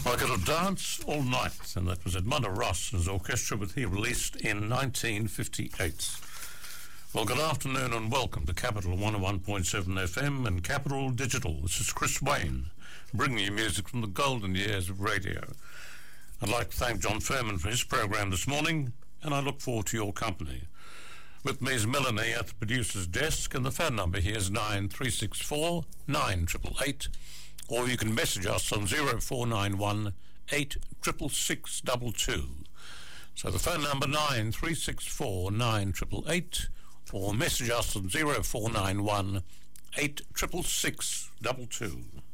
I Could Dance All Night, and that was Edmundo Ross's orchestra, with he released in 1958. Well, good afternoon and welcome to Capital 101.7 FM and Capital Digital. This is Chris Wayne, bringing you music from the golden years of radio. I'd like to thank John Furman for his program this morning, and I look forward to your company. With me is Melanie at the producer's desk, and the phone number here is 9364 9888, or you can message us on 0491 86622. So the phone number 9364 9888, or message us on 0491 86622.